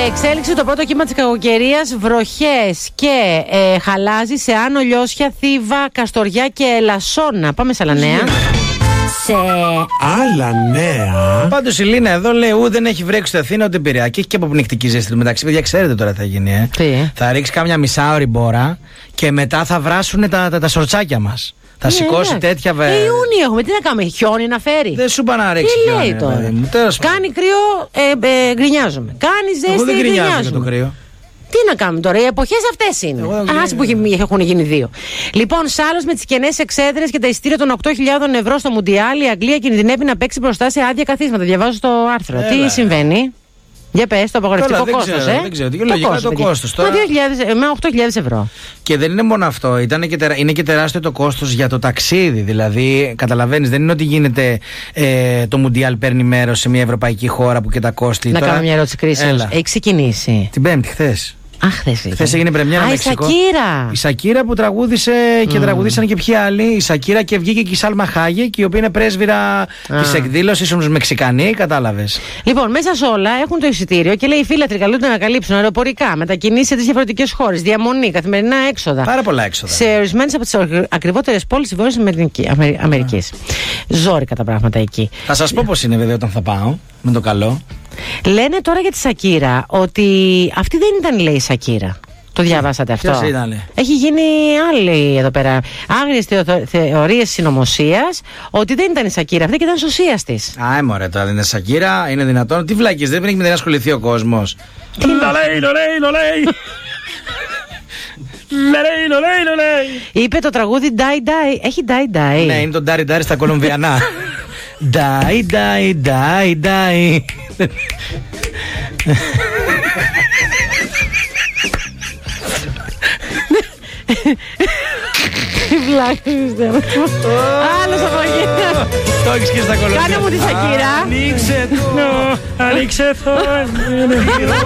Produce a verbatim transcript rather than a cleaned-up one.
εξέλιξη το πρώτο κύμα της κακοκαιρίας, βροχές και ε, χαλάζει σε Άνω, Λιώσια, Θήβα, Καστοριά και Ελασσόνα. Πάμε σε άλλα νέα. Σε άλλα νέα. Πάντως η Λίνα εδώ λέει: Ου, δεν έχει βρέξει στο Αθήνα ούτε Πειραιά και έχει και αποπνικτική ζέστη. Μεταξύ, παιδιά, ξέρετε τώρα τι θα γίνει. Ε. Τι? Θα ρίξει κάμια μισάωρη μπόρα και μετά θα βράσουν τα, τα, τα σορτσάκια μας. Θα σηκώσει ναι, τέτοια βε... Ε, Ιούνιο έχουμε, τι να κάνουμε, χιόνι να φέρει. Δεν σου είπα να ρίξει τι χιόνι. λέει τώρα. Μου, κάνει κρύο, ε, ε, γκρινιάζομαι. Κάνει ζέστη, εγώ δεν γκρινιάζω γκρινιάζομαι. για το κρύο. Τι να κάνουμε τώρα, οι εποχές αυτές είναι. Άσε που έχουν γίνει δύο. Λοιπόν, Σάλος με τις κενές εξέδρες και τα εισιτήρια των οκτώ χιλιάδες ευρώ στο Μουντιάλ, η Αγγλία κινδυνεύει να παίξει μπροστά σε άδεια καθίσματα. Διαβάζω στο άρθρο. Έλα. Τι συμβαίνει? Για πες, το απαγορευτικό κόστος, ε. Δεν ξέρω, λογικά το κόστος τώρα. Με οκτώ χιλιάδες ευρώ. Και δεν είναι μόνο αυτό, ήταν και τερα... είναι και τεράστιο το κόστος για το ταξίδι. Δηλαδή, καταλαβαίνεις, δεν είναι ότι γίνεται ε, το Μουντιάλ παίρνει μέρος σε μια ευρωπαϊκή χώρα που και τα κόστη. Να τώρα... κάνω μια ερώτηση κρίσεως. Έχει ξεκινήσει? Την Πέμπτη, χθες. Αχ, χθες Χθες έγινε πρεμιέρα Α, Μεξικό. η Σακύρα. Η Σακύρα που τραγούδισε και mm. τραγουδίσαν και ποιοι άλλοι. Η Σακύρα και βγήκε και η Σάλμα Χάγεκ, η οποία είναι πρέσβυρα της εκδήλωσης, όμως Μεξικανή, κατάλαβες. Λοιπόν, μέσα σε όλα έχουν το εισιτήριο και λέει οι φίλατροι καλούνται να καλύψουν αεροπορικά, μετακινήσεις σε τις διαφορετικές χώρες, διαμονή, καθημερινά έξοδα. Πάρα πολλά έξοδα. Σε ορισμένες από τις ακριβότερες πόλεις της Βόρειας Αμερικής. Ζόρικα τα πράγματα εκεί. Θα σας πω πώς είναι βέβαια όταν θα πάω, με το καλό. Λένε τώρα για τη Σακύρα ότι αυτή δεν ήταν, λέει, η Σακύρα. Το διαβάσατε αυτό? Ποιος ήτανε? Έχει γίνει άλλη εδώ πέρα. Άγριες θεω- θεωρίες συνωμοσίας ότι δεν ήταν η Σακύρα αυτή και ήταν σωσίας της. Α, μωρέ, τώρα δεν είναι Σακύρα, είναι δυνατόν. Τι βλάκες, δεν έχει με την ασχοληθεί ο κόσμος. Τι Λολέι, λολέι, λολέι. Λολέι, λολέι, λολέι. Είπε το τραγούδι Die Die. Έχει Die Die. Ναι, είναι το Ντάρι Ντάρι στα Κολομβιανά. Die, die, die, die. Τι βλάκες. Άλλος απογεία. Το έχεις και στα Κολομβιανά. Κάνε μου τη Σακύρα. Ανοίξε το. Ανοίξε το.